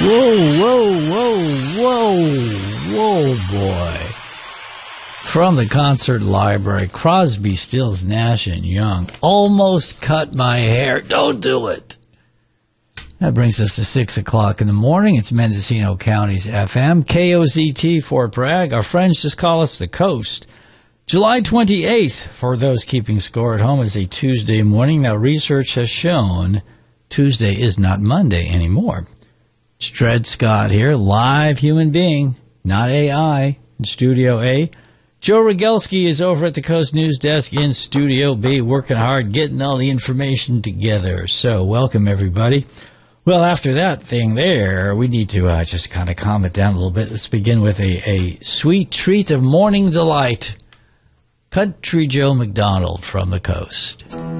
Whoa, whoa, whoa, whoa, whoa, boy. From the concert library, Crosby, Stills, Nash & Young. Almost cut my hair. Don't do it. That brings us to 6 o'clock in the morning. It's Mendocino County's FM, KOZT, Fort Bragg. Our friends just call us the Coast. July 28th, for those keeping score at home, is a Tuesday morning. Now, research has shown Tuesday is not Monday anymore. It's Dred Scott here, live human being, not AI, in Studio A. Joe Rogelski is over at the Coast News Desk in Studio B, working hard, getting all the information together. So, welcome, everybody. Well, after that thing there, we need to just kind of calm it down a little bit. Let's begin with a sweet treat of morning delight. Country Joe McDonald from the Coast.